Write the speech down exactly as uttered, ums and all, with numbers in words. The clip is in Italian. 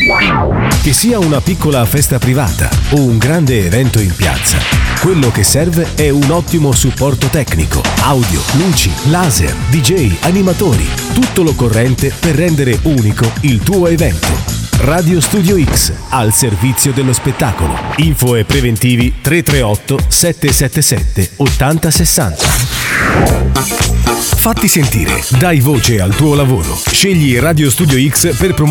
Che sia una piccola festa privata o un grande evento in piazza, quello che serve è un ottimo supporto tecnico, audio, luci, laser, D J, animatori, tutto l'occorrente per rendere unico il tuo evento. Radio Studio X, al servizio dello spettacolo. Info e preventivi tre tre otto sette sette sette otto zero sei zero. Fatti sentire, dai voce al tuo lavoro. Scegli Radio Studio X per promuovere